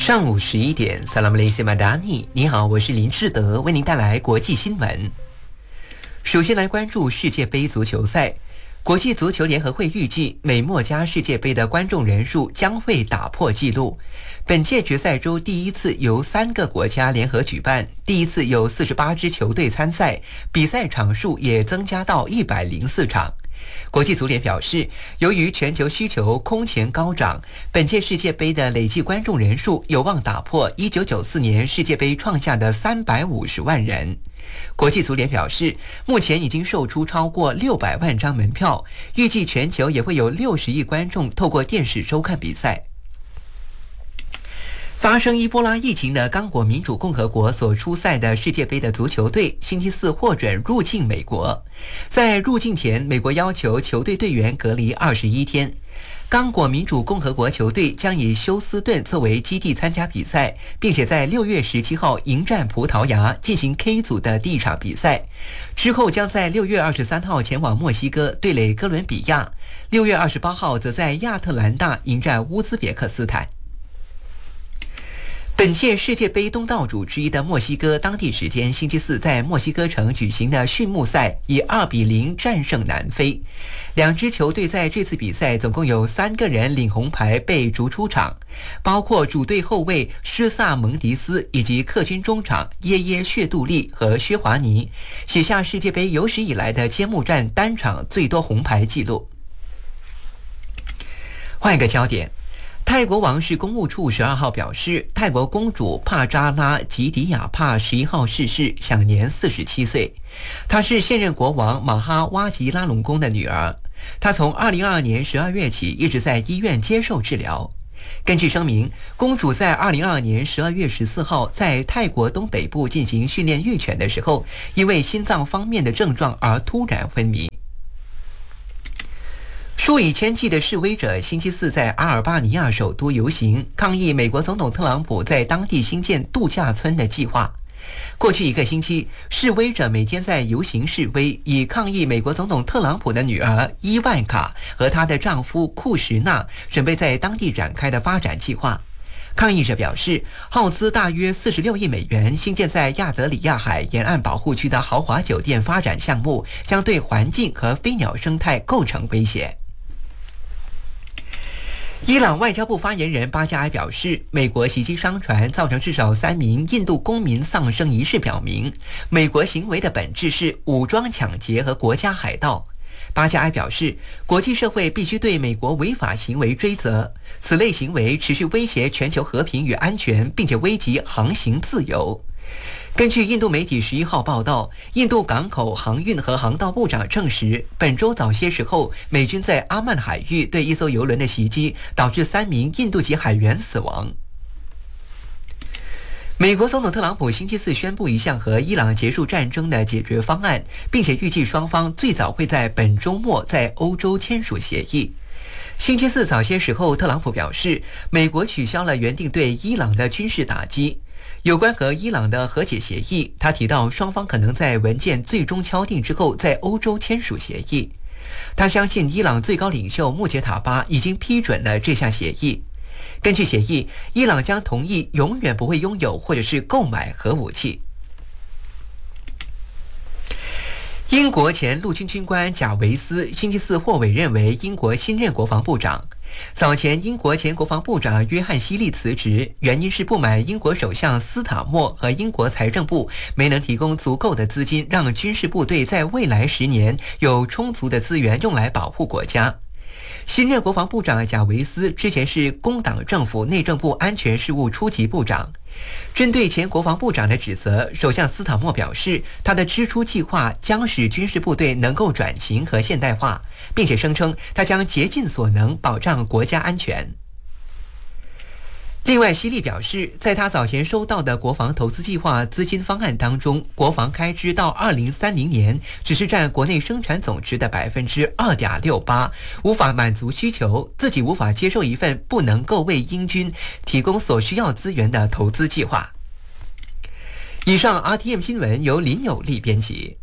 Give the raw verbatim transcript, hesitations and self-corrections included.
上午十一点 Salam Malaysia Madani， 你好，我是林志德，为您带来国际新闻。首先来关注世界杯足球赛。国际足球联合会预计，美墨加世界杯的观众人数将会打破纪录。本届决赛周第一次由三个国家联合举办，第一次有四十八支球队参赛，比赛场数也增加到一百零四场。国际足联表示，由于全球需求空前高涨，本届世界杯的累计观众人数有望打破一九九四年世界杯创下的三百五十万人。国际足联表示，目前已经售出超过六百万张门票，预计全球也会有六十亿观众透过电视收看比赛。发生伊波拉疫情的刚果民主共和国所出赛的世界杯的足球队星期四获准入境美国，在入境前，美国要求球队队员隔离二十一天。刚果民主共和国球队将以休斯顿作为基地参加比赛，并且在六月十七号迎战葡萄牙进行 K 组的第一场比赛，之后将在六月二十三号前往墨西哥对垒哥伦比亚，六月二十八号则在亚特兰大迎战乌兹别克斯坦。本届世界杯东道主之一的墨西哥，当地时间星期四在墨西哥城举行的序幕赛以二比零战胜南非。两支球队在这次比赛总共有三个人领红牌被逐出场，包括主队后卫施萨蒙迪斯以及客军中场耶耶谢杜利和薛华尼，写下世界杯有史以来的揭幕战单场最多红牌纪录。换一个焦点。泰国王室公务处十二号表示，泰国公主帕扎拉吉迪亚帕十一号逝世，享年四十七岁。她是现任国王马哈哇吉拉隆功的女儿。她从二零二二年十二月起一直在医院接受治疗。根据声明，公主在二零二二年十二月十四号在泰国东北部进行训练御犬的时候，因为心脏方面的症状而突然昏迷。数以千计的示威者星期四在阿尔巴尼亚首都游行，抗议美国总统特朗普在当地兴建度假村的计划。过去一个星期，示威者每天在游行示威，以抗议美国总统特朗普的女儿伊万卡和她的丈夫库什纳准备在当地展开的发展计划。抗议者表示，耗资大约四十六亿美元兴建在亚得里亚海沿岸保护区的豪华酒店发展项目，将对环境和飞鸟生态构成威胁。伊朗外交部发言人巴加埃表示，美国袭击商船造成至少三名印度公民丧生一事表明，美国行为的本质是武装抢劫和国家海盗。巴加埃表示，国际社会必须对美国违法行为追责，此类行为持续威胁全球和平与安全，并且危及航行自由。根据印度媒体十一号报道，印度港口航运和航道部长证实，本周早些时候，美军在阿曼海域对一艘邮轮的袭击，导致三名印度籍海员死亡。美国总统特朗普星期四宣布一项和伊朗结束战争的解决方案，并且预计双方最早会在本周末在欧洲签署协议。星期四早些时候，特朗普表示，美国取消了原定对伊朗的军事打击。有关和伊朗的和解协议，他提到双方可能在文件最终敲定之后在欧洲签署协议。他相信伊朗最高领袖穆杰塔巴已经批准了这项协议。根据协议，伊朗将同意永远不会拥有或者是购买核武器。英国前陆军军官贾维斯星期四获委任为英国新任国防部长。早前，英国前国防部长约翰希利辞职，原因是不满英国首相斯塔默和英国财政部没能提供足够的资金，让军事部队在未来十年有充足的资源用来保护国家。新任国防部长贾维斯之前是工党政府内政部安全事务初级部长。针对前国防部长的指责，首相斯塔默表示，他的支出计划将使军事部队能够转型和现代化，并且声称他将竭尽所能保障国家安全。另外，希利表示，在他早前收到的国防投资计划资金方案当中，国防开支到二零三零年只是占国内生产总值的 百分之二点六八， 无法满足需求，自己无法接受一份不能够为英军提供所需要资源的投资计划。以上 R T M 新闻由林有利编辑。